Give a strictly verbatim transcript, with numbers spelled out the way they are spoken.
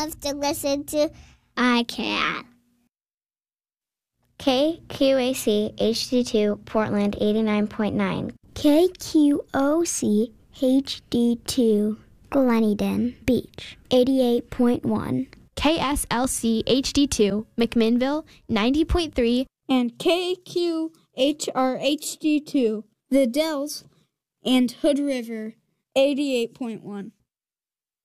love to listen to I Can. K Q A C H D two, Portland eighty-nine point nine. K Q O C H D two, Gleneden Beach eighty-eight point one. K S L C H D two, McMinnville ninety point three. And K Q H R H D two, The Dells and Hood River eighty-eight point one.